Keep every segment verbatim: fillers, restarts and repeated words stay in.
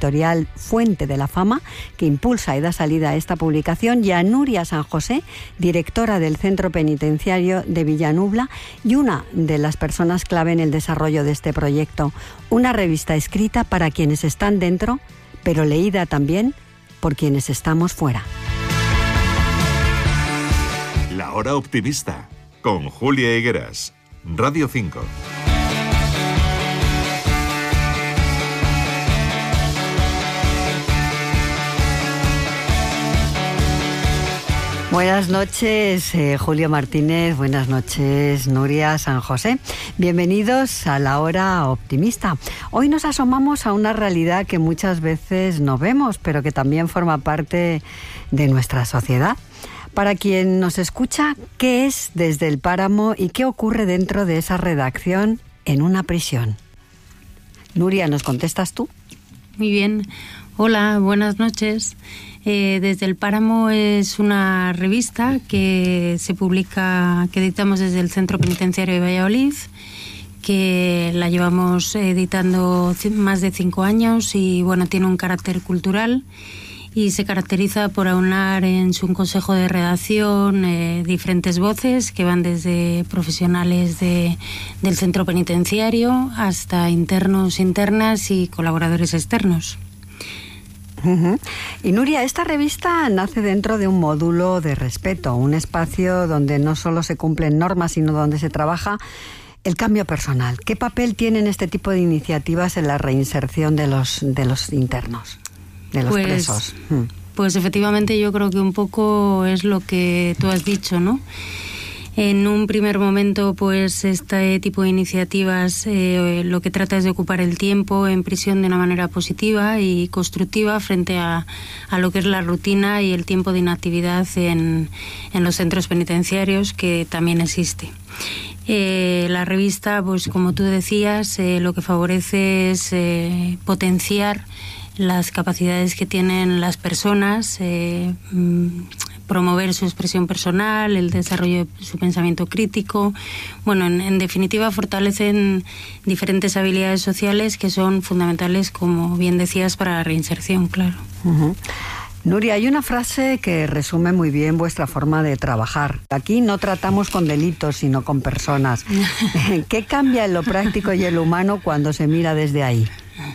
editorial Fuente de la Fama, que impulsa y da salida a esta publicación, y a Nuria San José, directora del Centro Penitenciario de Villanubla y una de las personas clave en el desarrollo de este proyecto. Una revista escrita para quienes están dentro, pero leída también por quienes estamos fuera. La Hora Optimista, con Julia Higueras, Radio cinco. Buenas noches, eh, Julio Martínez, buenas noches, Nuria San José. Bienvenidos a La Hora Optimista. Hoy nos asomamos a una realidad que muchas veces no vemos, pero que también forma parte de nuestra sociedad. Para quien nos escucha, ¿qué es Desde el Páramo y qué ocurre dentro de esa redacción en una prisión? Nuria, ¿nos contestas tú? Muy bien. Hola, buenas noches. Eh, Desde el Páramo es una revista que se publica, que editamos desde el Centro Penitenciario de Valladolid, que la llevamos editando más de cinco años y bueno, tiene un carácter cultural y se caracteriza por aunar en su consejo de redacción eh, diferentes voces que van desde profesionales de, del centro penitenciario hasta internos, internas y colaboradores externos. Uh-huh. Y Nuria, esta revista nace dentro de un módulo de respeto, un espacio donde no solo se cumplen normas, sino donde se trabaja el cambio personal. ¿Qué papel tienen este tipo de iniciativas en la reinserción de los, de los internos, de los pues, presos? Hmm. Pues efectivamente yo creo que un poco es lo que tú has dicho, ¿no? En un primer momento, pues este tipo de iniciativas eh, lo que trata es de ocupar el tiempo en prisión de una manera positiva y constructiva frente a, a lo que es la rutina y el tiempo de inactividad en, en los centros penitenciarios, que también existe. Eh, la revista, pues como tú decías, eh, lo que favorece es eh, potenciar las capacidades que tienen las personas, eh, promover su expresión personal, el desarrollo de su pensamiento crítico. Bueno, en, en definitiva, fortalecen diferentes habilidades sociales que son fundamentales, como bien decías, para la reinserción, claro. Uh-huh. Nuria, hay una frase que resume muy bien vuestra forma de trabajar. Aquí no tratamos con delitos, sino con personas. ¿Qué cambia en lo práctico y en lo humano cuando se mira desde ahí?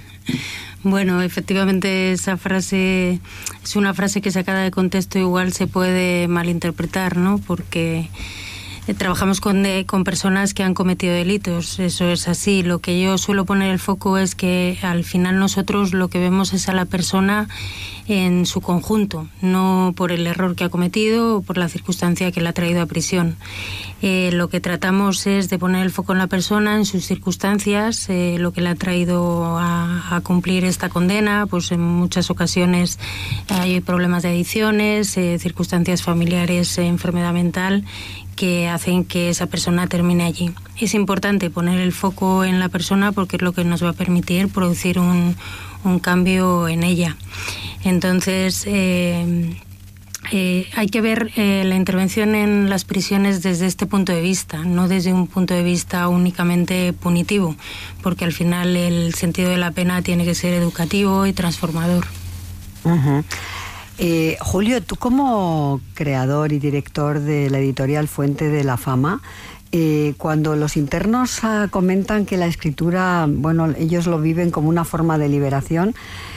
Bueno, efectivamente esa frase es una frase que sacada de contexto igual se puede malinterpretar, ¿no? Porque eh, trabajamos con, de, con personas que han cometido delitos, eso es así. Lo que yo suelo poner el foco es que al final nosotros lo que vemos es a la persona en su conjunto, no por el error que ha cometido o por la circunstancia que la ha traído a prisión. Eh, lo que tratamos es de poner el foco en la persona, en sus circunstancias, eh, lo que le ha traído a, a cumplir esta condena. Pues en muchas ocasiones hay problemas de adicciones, eh, circunstancias familiares, eh, enfermedad mental, que hacen que esa persona termine allí. Es importante poner el foco en la persona porque es lo que nos va a permitir producir un, un cambio en ella. Entonces, eh, eh, hay que ver eh, la intervención en las prisiones desde este punto de vista, no desde un punto de vista únicamente punitivo, porque al final el sentido de la pena tiene que ser educativo y transformador. Uh-huh. Eh, Julio, tú como creador y director de la editorial Fuente de la Fama, eh, cuando los internos ah, comentan que la escritura, bueno, ellos lo viven como una forma de liberación,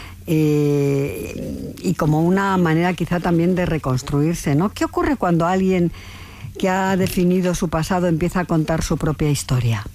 Eh, y como una manera quizá también de reconstruirse, ¿no? ¿Qué ocurre cuando alguien que ha definido su pasado empieza a contar su propia historia?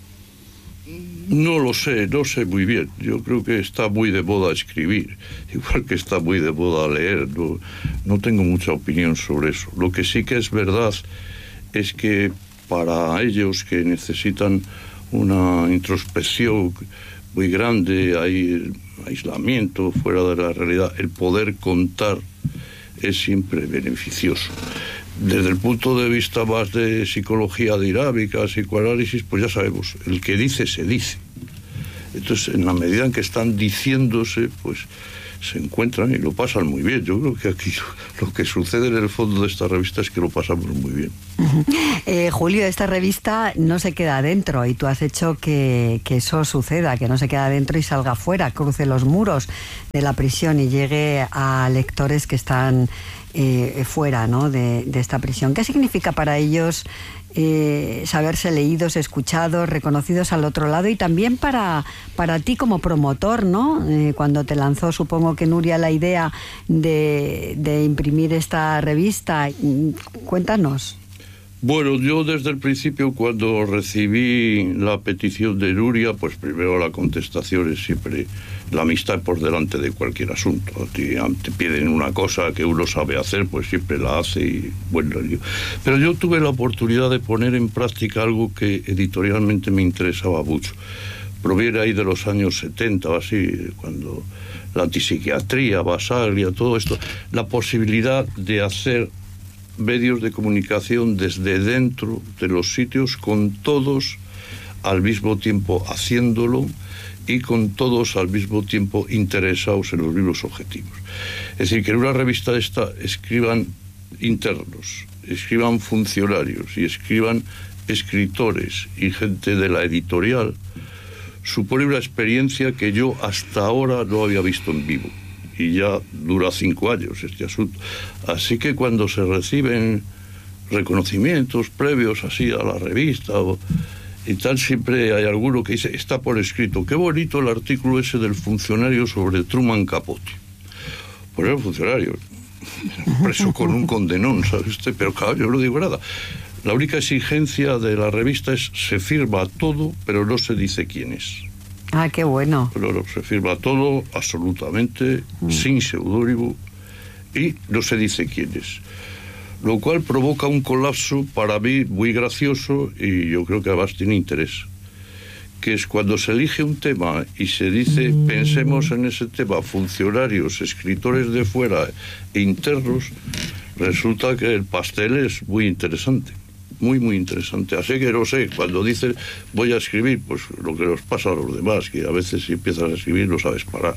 No lo sé, no sé muy bien. Yo creo que está muy de moda escribir, igual que está muy de moda leer. No, no tengo mucha opinión sobre eso. Lo que sí que es verdad es que para ellos que necesitan una introspección muy grande, hay aislamiento fuera de la realidad, el poder contar es siempre beneficioso. Desde el punto de vista más de psicología dinámica, psicoanálisis, pues ya sabemos, el que dice se dice. Entonces, en la medida en que están diciéndose, pues se encuentran y lo pasan muy bien. Yo creo que aquí lo que sucede en el fondo de esta revista es que lo pasamos muy bien. Uh-huh. eh, Julio, esta revista no se queda adentro y tú has hecho que, que eso suceda, que no se quede adentro y salga afuera, cruce los muros de la prisión y llegue a lectores que están eh, fuera, ¿no?, de, de esta prisión. ¿Qué significa para ellos Eh, saberse leídos, escuchados, reconocidos al otro lado, y también para, para ti como promotor, ¿no? Eh, cuando te lanzó, supongo que Nuria, la idea de, de imprimir esta revista, cuéntanos. Bueno, yo desde el principio, cuando recibí la petición de Nuria, pues primero la contestación es siempre la amistad por delante de cualquier asunto. Te, te piden una cosa que uno sabe hacer, pues siempre la hace y bueno. Pero yo tuve la oportunidad de poner en práctica algo que editorialmente me interesaba mucho. Proviene ahí de los años setenta o así, cuando la antipsiquiatría, Basaglia, todo esto, la posibilidad de hacer medios de comunicación desde dentro de los sitios, con todos al mismo tiempo haciéndolo y con todos al mismo tiempo interesados en los mismos objetivos. Es decir, que en una revista esta escriban internos, escriban funcionarios y escriban escritores y gente de la editorial, supone una experiencia que yo hasta ahora no había visto en vivo. Y ya dura cinco años este asunto. Así que cuando se reciben reconocimientos previos así a la revista o, y tal, siempre hay alguno que dice, está por escrito, qué bonito el artículo ese del funcionario sobre Truman Capote. Pues era un funcionario, preso con un condenón, ¿sabe usted? Pero claro, yo no digo nada. La única exigencia de la revista es, se firma todo, pero no se dice quién es. Ah, qué bueno. Pero se firma todo absolutamente mm. sin seudónimo y no se dice quién es. Lo cual provoca un colapso para mí muy gracioso y yo creo que además tiene interés. Que es cuando se elige un tema y se dice, mm. pensemos en ese tema, funcionarios, escritores de fuera e internos, resulta que el pastel es muy interesante. Muy, muy interesante. Así que no sé, cuando dices voy a escribir, pues lo que nos pasa a los demás, que a veces si empiezas a escribir no sabes parar.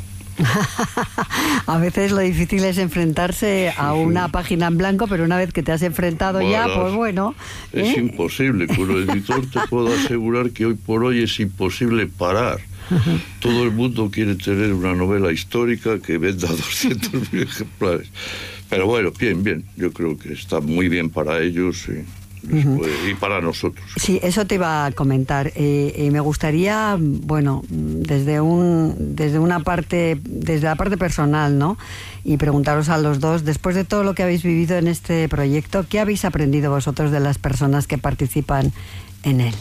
A veces lo difícil es enfrentarse a sí, una sí. página en blanco, pero una vez que te has enfrentado bueno, ya, pues bueno... Es ¿eh? imposible. Como editor te puedo asegurar que hoy por hoy es imposible parar. Todo el mundo quiere tener una novela histórica que venda doscientos mil ejemplares. Pero bueno, bien, bien. Yo creo que está muy bien para ellos y... Uh-huh. y para nosotros. Sí, eso te iba a comentar. Eh, eh, me gustaría, bueno, desde un, desde una parte, desde la parte personal, ¿no? Y preguntaros a los dos, después de todo lo que habéis vivido en este proyecto, ¿qué habéis aprendido vosotros de las personas que participan en él?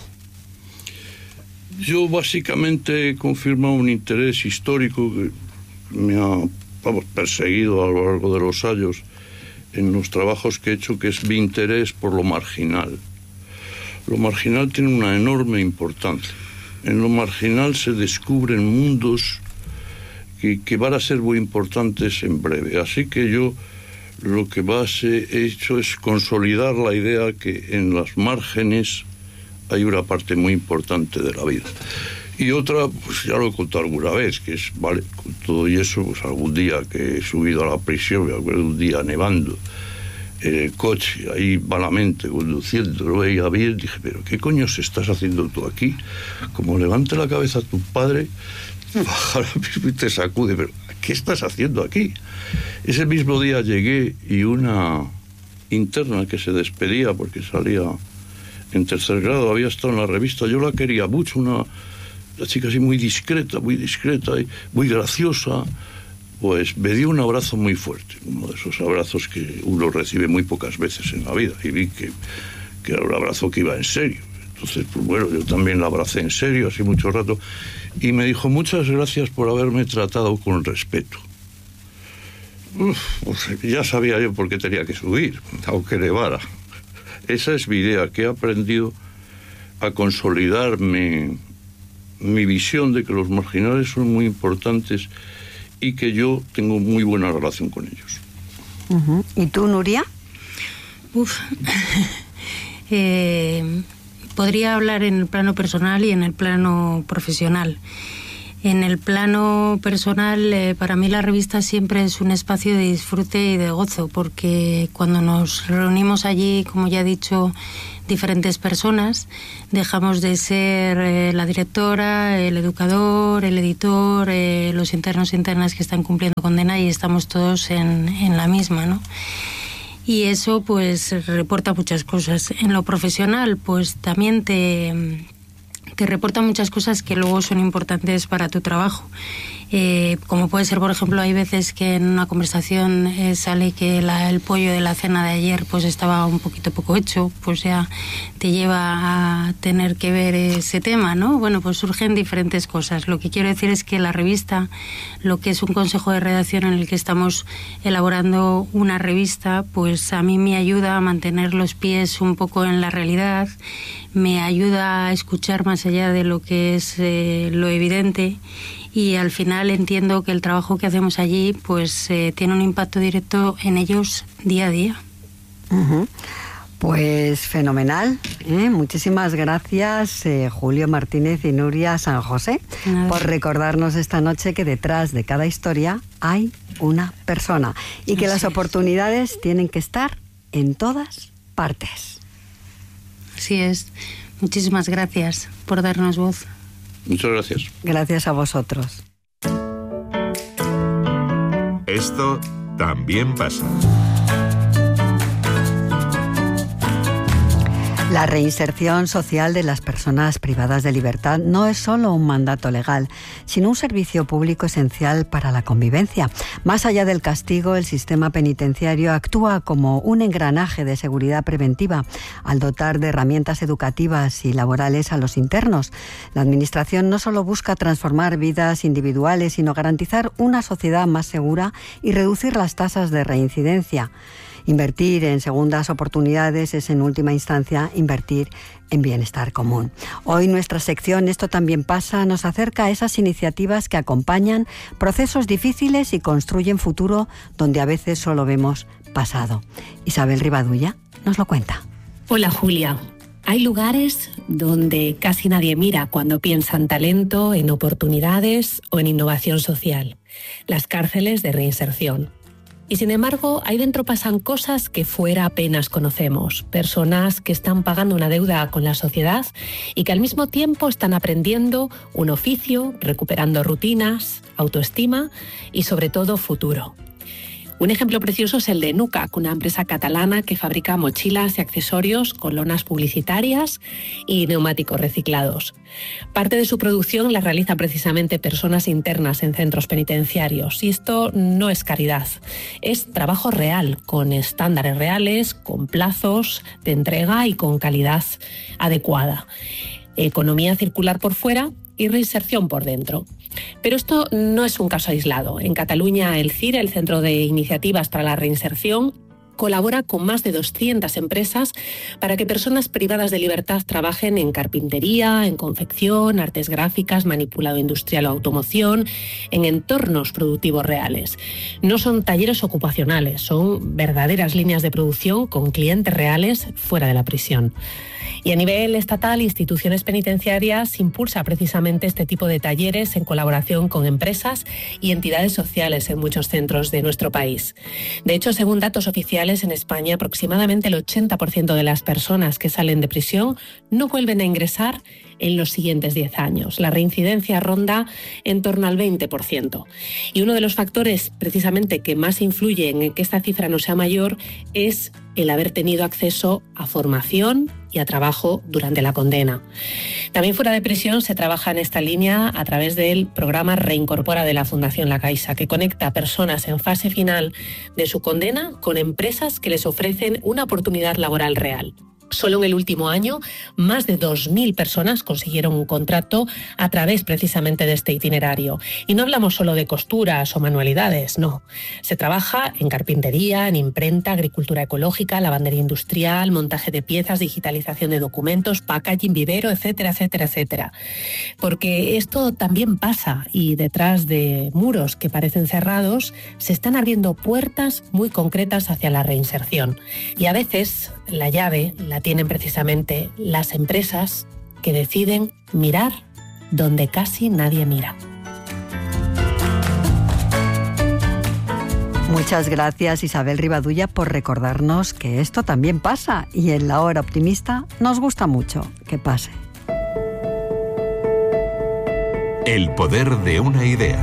Yo básicamente he confirmado un interés histórico que me ha, vamos, perseguido a lo largo de los años en los trabajos que he hecho, que es mi interés por lo marginal. Lo marginal tiene una enorme importancia. En lo marginal se descubren mundos que, que van a ser muy importantes en breve. Así que yo lo que más he hecho es consolidar la idea que en las márgenes hay una parte muy importante de la vida. Y otra, pues ya lo he contado alguna vez, que es, vale, con todo y eso, pues algún día que he subido a la prisión, me acuerdo un día nevando, en el coche, ahí malamente, conduciendo, lo veía bien, dije, pero ¿qué coño se estás haciendo tú aquí? Como levante la cabeza a tu padre, baja ahora mismo y te sacude, pero ¿qué estás haciendo aquí? Ese mismo día llegué y una interna que se despedía porque salía en tercer grado, había estado en la revista, yo la quería mucho, una... La chica así muy discreta, muy discreta y muy graciosa, pues me dio un abrazo muy fuerte, uno de esos abrazos que uno recibe muy pocas veces en la vida, y vi que, que era un abrazo que iba en serio. Entonces, pues bueno, yo también la abracé en serio, así mucho rato, y me dijo, muchas gracias por haberme tratado con respeto. Uf, pues ya sabía yo por qué tenía que subir, aunque nevara. Esa es mi idea, que he aprendido a consolidarme mi visión de que los marginales son muy importantes y que yo tengo muy buena relación con ellos. Uh-huh. ¿Y tú, Nuria? Uf, eh, podría hablar en el plano personal y en el plano profesional. En el plano personal, eh, para mí la revista siempre es un espacio de disfrute y de gozo, porque cuando nos reunimos allí, como ya he dicho, diferentes personas, dejamos de ser eh, la directora, el educador, el editor, eh, los internos e internas que están cumpliendo condena, y estamos todos en, en la misma, ¿no? Y eso pues reporta muchas cosas. En lo profesional, pues también te... te reporta muchas cosas que luego son importantes para tu trabajo. Eh, como puede ser, por ejemplo, hay veces que en una conversación eh, sale que la, el pollo de la cena de ayer pues estaba un poquito poco hecho, pues ya te lleva a tener que ver ese tema, ¿no? Bueno, pues surgen diferentes cosas. Lo que quiero decir es que la revista, lo que es un consejo de redacción en el que estamos elaborando una revista, pues a mí me ayuda a mantener los pies un poco en la realidad, me ayuda a escuchar más allá de lo que es eh, lo evidente, y al final entiendo que el trabajo que hacemos allí pues eh, tiene un impacto directo en ellos día a día. Uh-huh. Pues fenomenal, ¿eh? Muchísimas gracias eh, Julio Martínez y Nuria San José Nada. por recordarnos esta noche que detrás de cada historia hay una persona y que Así las oportunidades es. tienen que estar en todas partes. Así es. Muchísimas gracias por darnos voz. Muchas gracias. Gracias a vosotros. Esto también pasa. La reinserción social de las personas privadas de libertad no es solo un mandato legal, sino un servicio público esencial para la convivencia. Más allá del castigo, el sistema penitenciario actúa como un engranaje de seguridad preventiva al dotar de herramientas educativas y laborales a los internos. La Administración no solo busca transformar vidas individuales, sino garantizar una sociedad más segura y reducir las tasas de reincidencia. Invertir en segundas oportunidades es, en última instancia, invertir en bienestar común. Hoy nuestra sección Esto también pasa nos acerca a esas iniciativas que acompañan procesos difíciles y construyen futuro donde a veces solo vemos pasado. Isabel Rivadulla nos lo cuenta. Hola Julia. Hay lugares donde casi nadie mira cuando piensa en talento, en oportunidades o en innovación social. Las cárceles de reinserción. Y sin embargo, ahí dentro pasan cosas que fuera apenas conocemos. Personas que están pagando una deuda con la sociedad y que al mismo tiempo están aprendiendo un oficio, recuperando rutinas, autoestima y sobre todo futuro. Un ejemplo precioso es el de Nucac, una empresa catalana que fabrica mochilas y accesorios con lonas publicitarias y neumáticos reciclados. Parte de su producción la realizan precisamente personas internas en centros penitenciarios, y esto no es caridad, es trabajo real, con estándares reales, con plazos de entrega y con calidad adecuada. Economía circular por fuera y reinserción por dentro. Pero esto no es un caso aislado. En Cataluña, el C I R, el Centro de Iniciativas para la Reinserción, colabora con más de doscientas empresas para que personas privadas de libertad trabajen en carpintería, en confección, artes gráficas, manipulado industrial o automoción, en entornos productivos reales. No son talleres ocupacionales, son verdaderas líneas de producción con clientes reales fuera de la prisión. Y a nivel estatal, instituciones penitenciarias impulsa precisamente este tipo de talleres en colaboración con empresas y entidades sociales en muchos centros de nuestro país. De hecho, según datos oficiales, en España aproximadamente el ochenta por ciento de las personas que salen de prisión no vuelven a ingresar en los siguientes diez años. La reincidencia ronda en torno al veinte por ciento. Y uno de los factores precisamente que más influyen en que esta cifra no sea mayor es el haber tenido acceso a formación y a trabajo durante la condena. También fuera de prisión se trabaja en esta línea a través del programa Reincorpora de la Fundación La Caixa, que conecta a personas en fase final de su condena con empresas que les ofrecen una oportunidad laboral real. Solo en el último año, más de dos mil personas consiguieron un contrato a través precisamente de este itinerario. Y no hablamos solo de costuras o manualidades, no. Se trabaja en carpintería, en imprenta, agricultura ecológica, lavandería industrial, montaje de piezas, digitalización de documentos, packaging, vivero, etcétera, etcétera, etcétera. Porque esto también pasa, y detrás de muros que parecen cerrados se están abriendo puertas muy concretas hacia la reinserción. Y a veces la llave la tienen precisamente las empresas que deciden mirar donde casi nadie mira. Muchas gracias, Isabel Rivadulla, por recordarnos que esto también pasa y en La Hora Optimista nos gusta mucho que pase. El poder de una idea.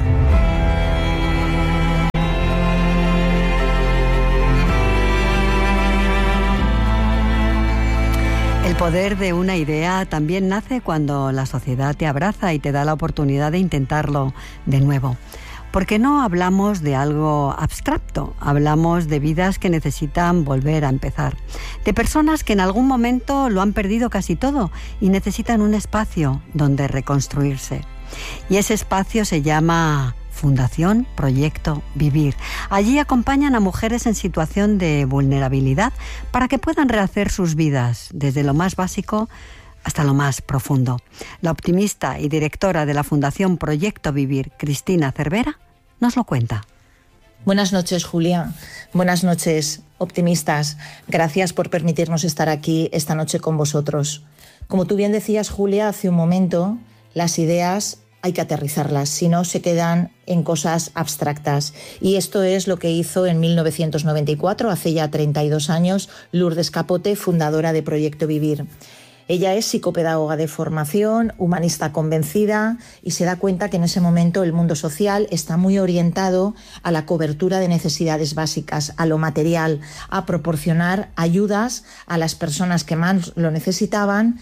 El poder de una idea también nace cuando la sociedad te abraza y te da la oportunidad de intentarlo de nuevo. Porque no hablamos de algo abstracto, hablamos de vidas que necesitan volver a empezar, de personas que en algún momento lo han perdido casi todo y necesitan un espacio donde reconstruirse. Y ese espacio se llama Fundación Proyecto Vivir. Allí acompañan a mujeres en situación de vulnerabilidad para que puedan rehacer sus vidas desde lo más básico hasta lo más profundo. La optimista y directora de la Fundación Proyecto Vivir, Cristina Cervera, nos lo cuenta. Buenas noches, Julia. Buenas noches, optimistas. Gracias por permitirnos estar aquí esta noche con vosotros. Como tú bien decías, Julia, hace un momento, las ideas hay que aterrizarlas, si no se quedan en cosas abstractas. Y esto es lo que hizo en mil novecientos noventa y cuatro, hace ya treinta y dos años, Lourdes Capote, fundadora de Proyecto Vivir. Ella es psicopedagoga de formación, humanista convencida y se da cuenta que en ese momento el mundo social está muy orientado a la cobertura de necesidades básicas, a lo material, a proporcionar ayudas a las personas que más lo necesitaban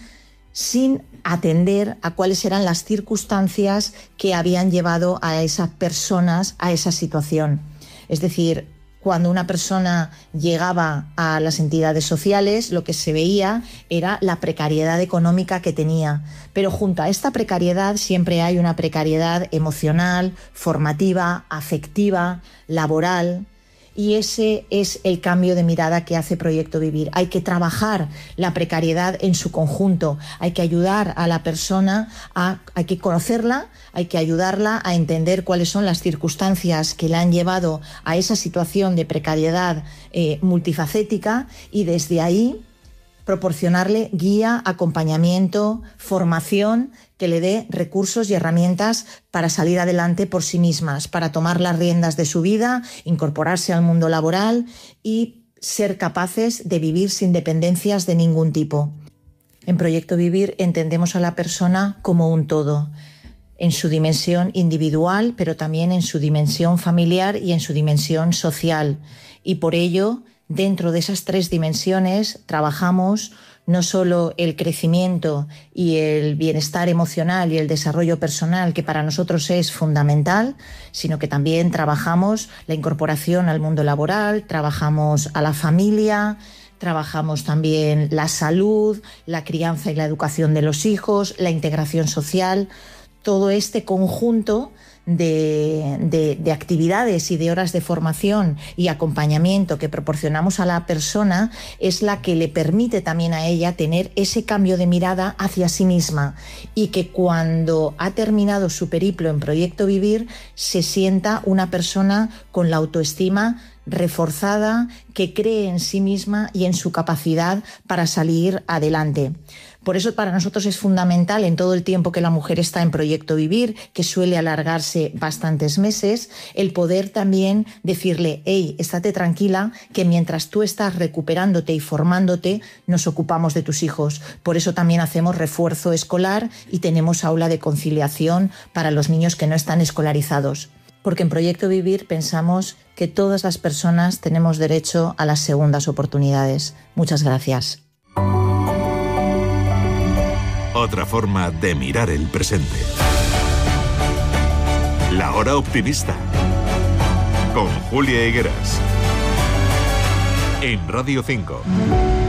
sin atender a cuáles eran las circunstancias que habían llevado a esas personas a esa situación. Es decir, cuando una persona llegaba a las entidades sociales, lo que se veía era la precariedad económica que tenía. Pero junto a esta precariedad siempre hay una precariedad emocional, formativa, afectiva, laboral. Y ese es el cambio de mirada que hace Proyecto Vivir. Hay que trabajar la precariedad en su conjunto, hay que ayudar a la persona, a, hay que conocerla, hay que ayudarla a entender cuáles son las circunstancias que la han llevado a esa situación de precariedad eh, multifacética y desde ahí proporcionarle guía, acompañamiento, formación que le dé recursos y herramientas para salir adelante por sí mismas, para tomar las riendas de su vida, incorporarse al mundo laboral y ser capaces de vivir sin dependencias de ningún tipo. En Proyecto Vivir entendemos a la persona como un todo, en su dimensión individual, pero también en su dimensión familiar y en su dimensión social. Y por ello, dentro de esas tres dimensiones, trabajamos no solo el crecimiento y el bienestar emocional y el desarrollo personal, que para nosotros es fundamental, sino que también trabajamos la incorporación al mundo laboral, trabajamos a la familia, trabajamos también la salud, la crianza y la educación de los hijos, la integración social, todo este conjunto De, de, de actividades y de horas de formación y acompañamiento que proporcionamos a la persona es la que le permite también a ella tener ese cambio de mirada hacia sí misma y que cuando ha terminado su periplo en Proyecto Vivir se sienta una persona con la autoestima reforzada, que cree en sí misma y en su capacidad para salir adelante. Por eso para nosotros es fundamental en todo el tiempo que la mujer está en Proyecto Vivir, que suele alargarse bastantes meses, el poder también decirle, hey, estate tranquila, que mientras tú estás recuperándote y formándote, nos ocupamos de tus hijos. Por eso también hacemos refuerzo escolar y tenemos aula de conciliación para los niños que no están escolarizados. Porque en Proyecto Vivir pensamos que todas las personas tenemos derecho a las segundas oportunidades. Muchas gracias. Otra forma de mirar el presente. La Hora Optimista. Con Julia Higueras. En Radio cinco.